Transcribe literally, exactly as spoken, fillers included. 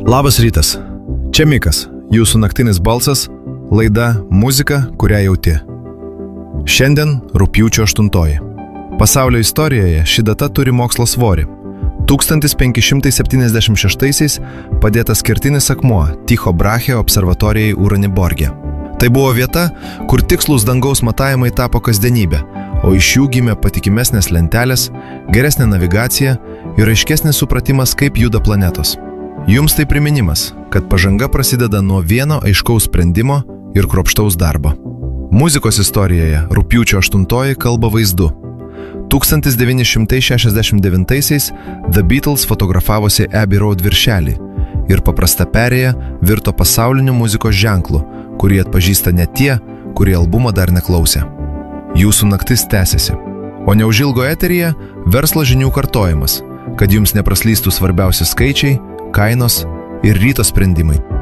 Labas rytas. Čia Mikas, jūsų naktinis balsas, laida Muzika, kurią jauti. Šiandien rugpjūčio aštuntoji. Pasaulio istorijoje ši data turi mokslo svorį. tūkstantis penki šimtai septyniasdešimt šeštaisiais padėtas kertinis akmuo Tycho Brahe observatorijai Uraniborge. Tai buvo vieta, kur tikslūs dangaus matavimai tapo kasdienybė, o iš jų gimė patikimesnės lentelės, geresnė navigacija ir aiškesnis supratimas, kaip juda planetos. Jums tai priminimas, kad pažanga prasideda nuo vieno aiškaus sprendimo ir kruopštaus darbo. Muzikos istorijoje rugpjūčio aštuntoji kalba vaizdu. tūkstantis devyni šimtai šešiasdešimt devintaisiais The Beatles fotografavosi Abbey Road viršelį ir paprasta perėja virto pasauliniu muzikos ženklu, kurį atpažįsta net tie, kurie albumo dar neklausė. Jūsų naktis tęsiasi, o neužilgo eteryje verslo žinių kartojimas, kad jums nepraslystų svarbiausi skaičiai, kainos ir ryto sprendimai.